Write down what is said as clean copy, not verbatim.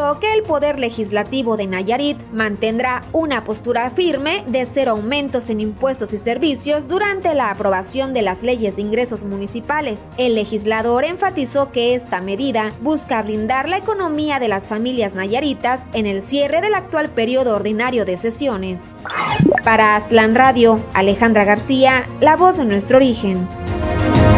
aseguró que el Poder Legislativo de Nayarit mantendrá una postura firme de cero aumentos en impuestos y servicios durante la aprobación de las leyes de ingresos municipales. El legislador enfatizó que esta medida busca blindar la economía de las familias nayaritas en el cierre del actual periodo ordinario de sesiones. Para Aztlán Radio, Alejandra García, la voz de nuestro origen.